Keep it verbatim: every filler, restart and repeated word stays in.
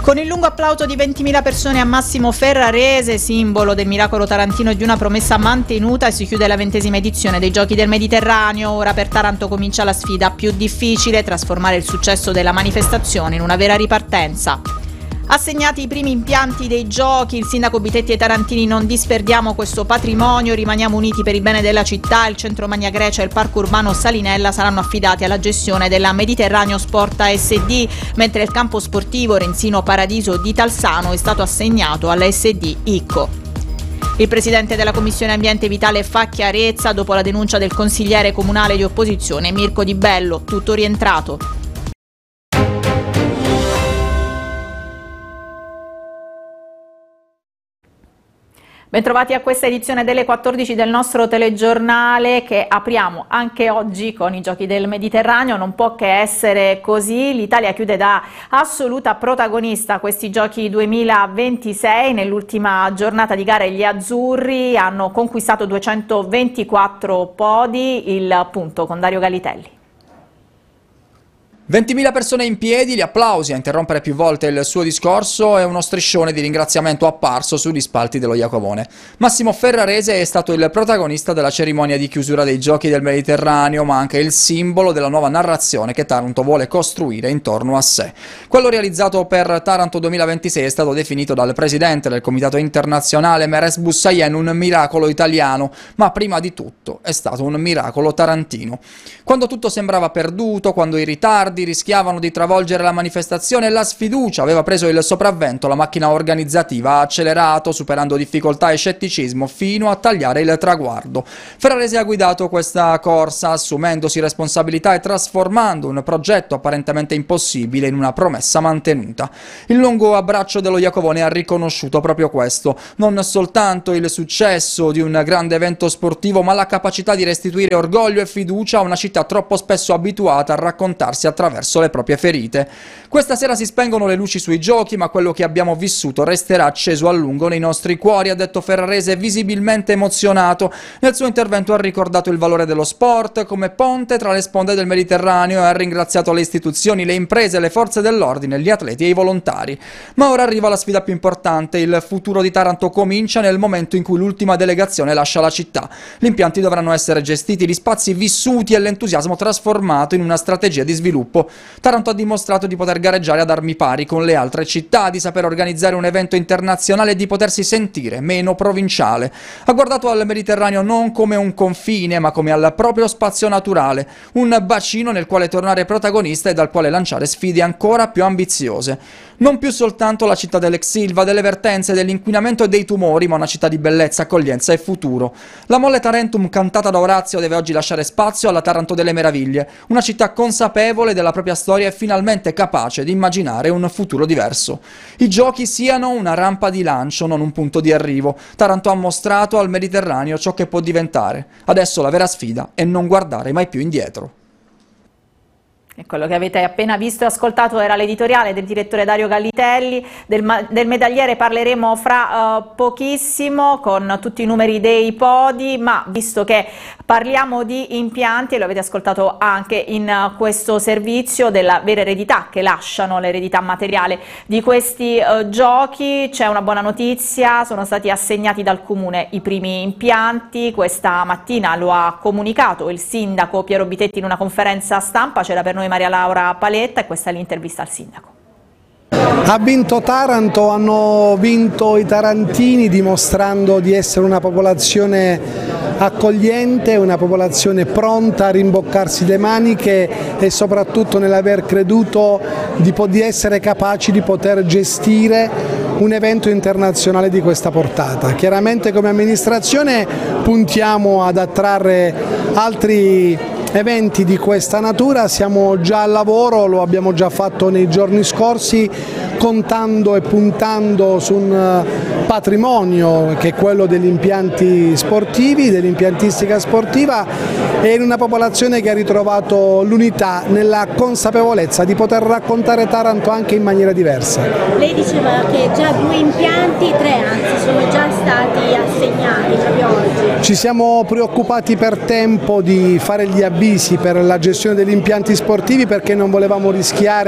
Con il lungo applauso di ventimila persone a Massimo Ferrarese, simbolo del miracolo tarantino e di una promessa mantenuta, si chiude la ventesima edizione dei Giochi del Mediterraneo. Ora per Taranto comincia la sfida più difficile: trasformare il successo della manifestazione in una vera ripartenza. Assegnati i primi impianti dei giochi, il sindaco Bitetti e i tarantini: non disperdiamo questo patrimonio, rimaniamo uniti per il bene della città. Il centro Magna Grecia e il parco urbano Salinella saranno affidati alla gestione della Mediterraneo Sport A S D, mentre il campo sportivo Renzino Paradiso di Talsano è stato assegnato alla S D Icco. Il presidente della Commissione Ambiente Vitale fa chiarezza dopo la denuncia del consigliere comunale di opposizione Mirko Di Bello: tutto rientrato. Bentrovati a questa edizione delle quattordici del nostro telegiornale, che apriamo anche oggi con i Giochi del Mediterraneo. Non può che essere così. L'Italia chiude da assoluta protagonista questi Giochi duemilaventisei. Nell'ultima giornata di gara gli azzurri hanno conquistato duecentoventiquattro podi. Il punto con Dario Galitelli. ventimila persone in piedi, gli applausi a interrompere più volte il suo discorso e uno striscione di ringraziamento apparso sugli spalti dello Iacovone. Massimo Ferrarese è stato il protagonista della cerimonia di chiusura dei Giochi del Mediterraneo, ma anche il simbolo della nuova narrazione che Taranto vuole costruire intorno a sé. Quello realizzato per Taranto duemilaventisei è stato definito dal presidente del comitato internazionale Meres Bussayen un miracolo italiano, ma prima di tutto è stato un miracolo tarantino. Quando tutto sembrava perduto, quando i ritardi rischiavano di travolgere la manifestazione e la sfiducia aveva preso il sopravvento, la macchina organizzativa ha accelerato, superando difficoltà e scetticismo fino a tagliare il traguardo. Ferrarese ha guidato questa corsa, assumendosi responsabilità e trasformando un progetto apparentemente impossibile in una promessa mantenuta. Il lungo abbraccio dello Iacovone ha riconosciuto proprio questo: non soltanto il successo di un grande evento sportivo, ma la capacità di restituire orgoglio e fiducia a una città troppo spesso abituata a raccontarsi attraverso attraverso le proprie ferite. Questa sera si spengono le luci sui giochi, ma quello che abbiamo vissuto resterà acceso a lungo nei nostri cuori, ha detto Ferrarese, visibilmente emozionato. Nel suo intervento ha ricordato il valore dello sport come ponte tra le sponde del Mediterraneo e ha ringraziato le istituzioni, le imprese, le forze dell'ordine, gli atleti e i volontari. Ma ora arriva la sfida più importante: il futuro di Taranto comincia nel momento in cui l'ultima delegazione lascia la città. Gli impianti dovranno essere gestiti, gli spazi vissuti e l'entusiasmo trasformato in una strategia di sviluppo. Taranto ha dimostrato di poter gareggiare ad armi pari con le altre città, di saper organizzare un evento internazionale e di potersi sentire meno provinciale. Ha guardato al Mediterraneo non come un confine, ma come al proprio spazio naturale, un bacino nel quale tornare protagonista e dal quale lanciare sfide ancora più ambiziose. Non più soltanto la città dell'ex Ilva, delle vertenze, dell'inquinamento e dei tumori, ma una città di bellezza, accoglienza e futuro. La Molle Tarentum cantata da Orazio deve oggi lasciare spazio alla Taranto delle meraviglie, una città consapevole della propria storia e finalmente capace di immaginare un futuro diverso. I giochi siano una rampa di lancio, non un punto di arrivo. Taranto ha mostrato al Mediterraneo ciò che può diventare. Adesso la vera sfida è non guardare mai più indietro. E quello che avete appena visto e ascoltato era l'editoriale del direttore Dario Galitelli. Del, del medagliere parleremo fra uh, pochissimo con tutti i numeri dei podi, ma visto che parliamo di impianti, e lo avete ascoltato anche in uh, questo servizio, della vera eredità che lasciano, l'eredità materiale di questi uh, giochi, c'è una buona notizia: sono stati assegnati dal Comune i primi impianti. Questa mattina lo ha comunicato il sindaco Piero Bitetti in una conferenza stampa. C'era per noi Maria Laura Paletta e questa è l'intervista al sindaco. Ha vinto Taranto, hanno vinto i tarantini, dimostrando di essere una popolazione accogliente, una popolazione pronta a rimboccarsi le maniche e soprattutto nell'aver creduto di, di essere capaci di poter gestire un evento internazionale di questa portata. Chiaramente come amministrazione puntiamo ad attrarre altri eventi di questa natura, siamo già al lavoro, lo abbiamo già fatto nei giorni scorsi, contando e puntando su un patrimonio che è quello degli impianti sportivi, dell'impiantistica sportiva, e in una popolazione che ha ritrovato l'unità nella consapevolezza di poter raccontare Taranto anche in maniera diversa. Lei diceva che già due impianti, tre anzi, sono già stati assegnati proprio oggi. Ci siamo preoccupati per tempo di fare gli avvisi per la gestione degli impianti sportivi perché non volevamo rischiare